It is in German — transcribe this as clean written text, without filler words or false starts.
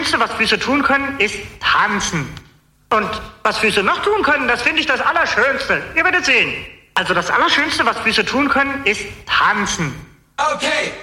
Allerschönste, was Füße tun können, ist tanzen. Und was Füße noch tun können, das finde ich das Allerschönste. Ihr werdet sehen. Also das Allerschönste, was Füße tun können, ist tanzen. Okay,